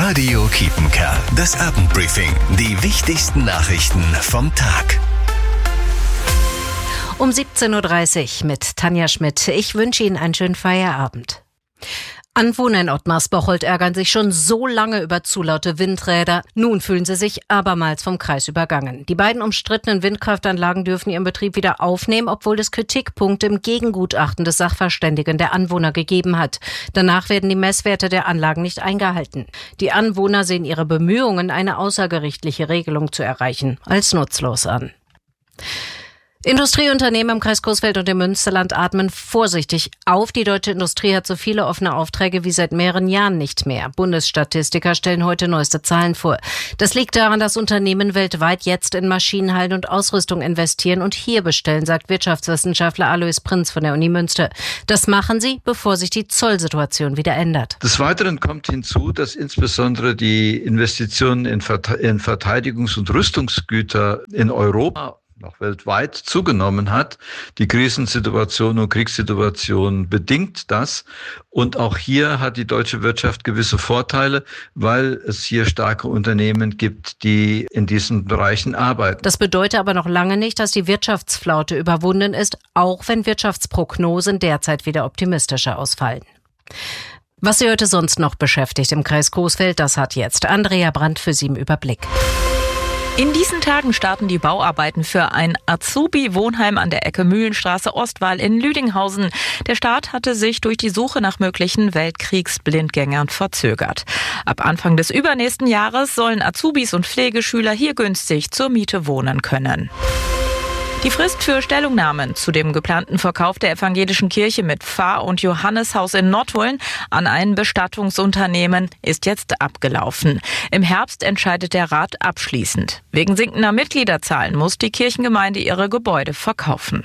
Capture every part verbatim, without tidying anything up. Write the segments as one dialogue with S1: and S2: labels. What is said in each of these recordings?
S1: Radio Kiepenkerl, das Abendbriefing. Die wichtigsten Nachrichten vom Tag.
S2: Um siebzehn Uhr dreißig mit Tanja Schmidt. Ich wünsche Ihnen einen schönen Feierabend. Anwohner in Ottmarsbocholt ärgern sich schon so lange über zu laute Windräder. Nun fühlen sie sich abermals vom Kreis übergangen. Die beiden umstrittenen Windkraftanlagen dürfen ihren Betrieb wieder aufnehmen, obwohl es Kritikpunkte im Gegengutachten des Sachverständigen der Anwohner gegeben hat. Danach werden die Messwerte der Anlagen nicht eingehalten. Die Anwohner sehen ihre Bemühungen, eine außergerichtliche Regelung zu erreichen, als nutzlos an. Industrieunternehmen im Kreis Coesfeld und im Münsterland atmen vorsichtig auf. Die deutsche Industrie hat so viele offene Aufträge wie seit mehreren Jahren nicht mehr. Bundesstatistiker stellen heute neueste Zahlen vor. Das liegt daran, dass Unternehmen weltweit jetzt in Maschinenhallen und Ausrüstung investieren und hier bestellen, sagt Wirtschaftswissenschaftler Alois Prinz von der Uni Münster. Das machen sie, bevor sich die Zollsituation wieder ändert.
S3: Des Weiteren kommt hinzu, dass insbesondere die Investitionen in Verteidigungs- und Rüstungsgüter in Europa noch weltweit zugenommen hat. Die Krisensituation und Kriegssituation bedingt das. Und auch hier hat die deutsche Wirtschaft gewisse Vorteile, weil es hier starke Unternehmen gibt, die in diesen Bereichen arbeiten.
S2: Das bedeutet aber noch lange nicht, dass die Wirtschaftsflaute überwunden ist, auch wenn Wirtschaftsprognosen derzeit wieder optimistischer ausfallen. Was Sie heute sonst noch beschäftigt im Kreis Coesfeld, das hat jetzt Andrea Brandt für Sie im Überblick.
S4: In diesen Tagen starten die Bauarbeiten für ein Azubi-Wohnheim an der Ecke Mühlenstraße-Ostwall in Lüdinghausen. Der Start hatte sich durch die Suche nach möglichen Weltkriegsblindgängern verzögert. Ab Anfang des übernächsten Jahres sollen Azubis und Pflegeschüler hier günstig zur Miete wohnen können. Die Frist für Stellungnahmen zu dem geplanten Verkauf der evangelischen Kirche mit Pfarr- und Johanneshaus in Nottuln an ein Bestattungsunternehmen ist jetzt abgelaufen. Im Herbst entscheidet der Rat abschließend. Wegen sinkender Mitgliederzahlen muss die Kirchengemeinde ihre Gebäude verkaufen.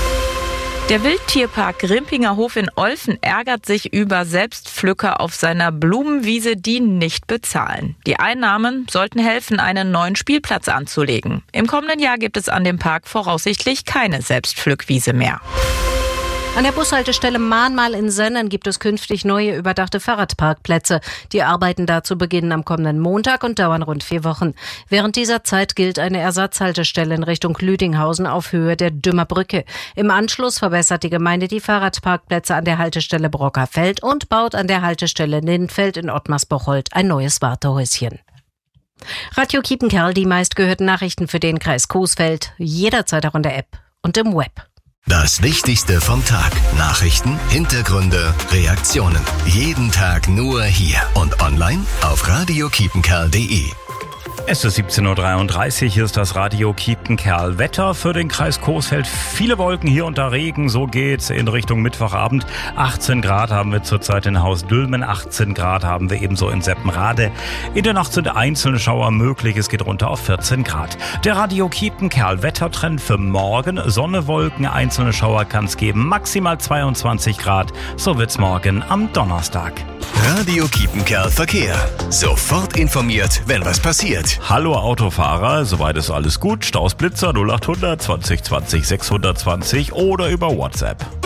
S4: Der Wildtierpark Grimpinger Hof in Olfen ärgert sich über Selbstpflücker auf seiner Blumenwiese, die nicht bezahlen. Die Einnahmen sollten helfen, einen neuen Spielplatz anzulegen. Im kommenden Jahr gibt es an dem Park voraussichtlich keine Selbstpflückwiese mehr.
S2: An der Bushaltestelle Mahnmal in Sennen gibt es künftig neue überdachte Fahrradparkplätze. Die Arbeiten dazu beginnen am kommenden Montag und dauern rund vier Wochen. Während dieser Zeit gilt eine Ersatzhaltestelle in Richtung Lüdinghausen auf Höhe der Dümmer Brücke. Im Anschluss verbessert die Gemeinde die Fahrradparkplätze an der Haltestelle Brockerfeld und baut an der Haltestelle Lindenfeld in Ottmarsbocholt ein neues Wartehäuschen. Radio Kiepenkerl, die meistgehörten Nachrichten für den Kreis Coesfeld, jederzeit auch in der App und im Web.
S1: Das Wichtigste vom Tag. Nachrichten, Hintergründe, Reaktionen. Jeden Tag nur hier und online auf radio kiepenkerl punkt de.
S5: Es ist siebzehn Uhr dreiunddreißig, hier ist das Radio Kiepenkerl. Wetter für den Kreis Coesfeld. Viele Wolken, hier und da Regen, so geht's in Richtung Mittwochabend. achtzehn Grad haben wir zurzeit in Haus Dülmen, achtzehn Grad haben wir ebenso in Seppenrade. In der Nacht sind einzelne Schauer möglich, es geht runter auf vierzehn Grad. Der Radio Kiepenkerl Wettertrend für morgen. Sonne, Wolken, einzelne Schauer kann's geben, maximal zweiundzwanzig Grad. So wird's morgen am Donnerstag.
S1: Radio Kiepenkerl Verkehr. Sofort informiert, wenn was passiert.
S5: Hallo Autofahrer, soweit ist alles gut. Staus Blitzer null achthundert zwanzig zwanzig sechshundertzwanzig oder über WhatsApp.